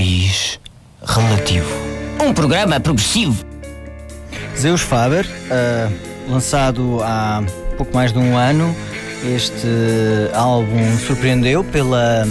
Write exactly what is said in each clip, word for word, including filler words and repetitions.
País Relativo. Um programa progressivo. Zeus Faber, uh, lançado há pouco mais de um ano, este álbum surpreendeu pela,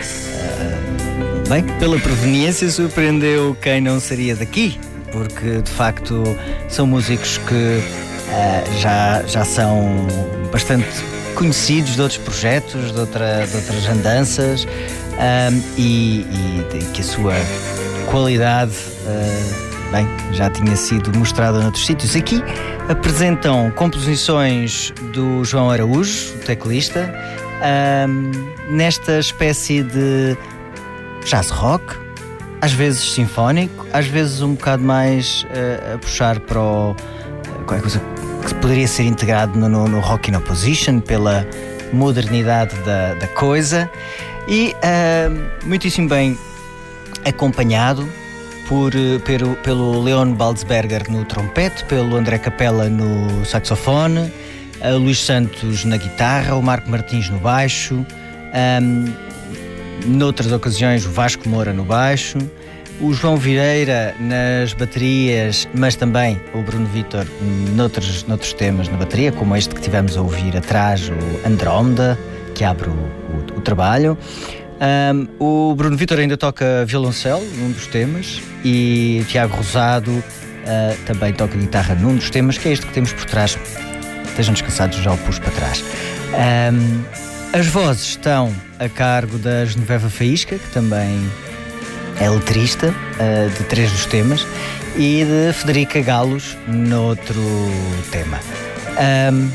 uh, bem, pela proveniência, surpreendeu quem não seria daqui, porque de facto são músicos que uh, já, já são bastante conhecidos de outros projetos, de, outra, de outras andanças, um, e, e que a sua qualidade uh, bem, já tinha sido mostrada noutros sítios. Aqui apresentam composições do João Araújo, o teclista, um, nesta espécie de jazz rock, às vezes sinfónico, às vezes um bocado mais uh, a puxar para o, qualquer coisa que poderia ser integrado no, no, no rock in opposition, pela modernidade da, da coisa, e uh, muitíssimo bem acompanhado por, pelo, pelo Leon Baldsberger no trompete, pelo André Capella no saxofone, a Luís Santos na guitarra, o Marco Martins no baixo, um, noutras ocasiões o Vasco Moura no baixo, o João Vireira nas baterias, mas também o Bruno Vítor noutros, noutros temas na bateria, como este que tivemos a ouvir atrás, o Andrómeda, que abre o, o, o trabalho. Um, o Bruno Vítor ainda toca violoncelo num dos temas, e o Tiago Rosado uh, também toca guitarra num dos temas, que é este que temos por trás. Estejam descansados, já o pus para trás. Um, as vozes estão a cargo da Genoveva Faísca, que também é letrista uh, de três dos temas, e de Federica Galos noutro tema. Um,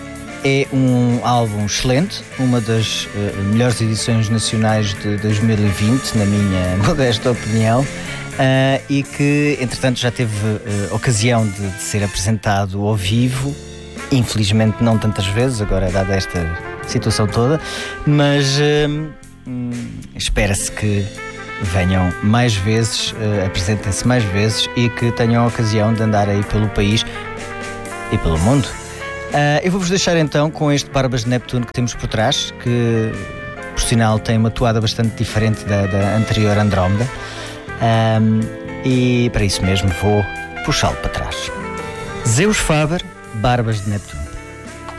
é um álbum excelente, uma das uh, melhores edições nacionais de dois mil e vinte, na minha modesta opinião, uh, e que, entretanto, já teve uh, ocasião de, de ser apresentado ao vivo, infelizmente não tantas vezes, agora dada esta situação toda, mas uh, hum, espera-se que venham mais vezes, uh, apresentem-se mais vezes, e que tenham a ocasião de andar aí pelo país e pelo mundo. Uh, eu vou-vos deixar então com este Barbas de Neptuno que temos por trás, que por sinal tem uma toada bastante diferente da, da anterior Andrómeda, um, e para isso mesmo vou puxá-lo para trás. Zeus Faber, Barbas de Neptuno.